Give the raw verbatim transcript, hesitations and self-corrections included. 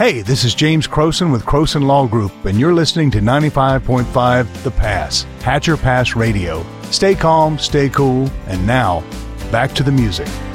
Hey, this is James Croson with Croson Law Group, and you're listening to ninety-five point five The Pass, Hatcher Pass Radio. Stay calm, stay cool, and now, back to the music.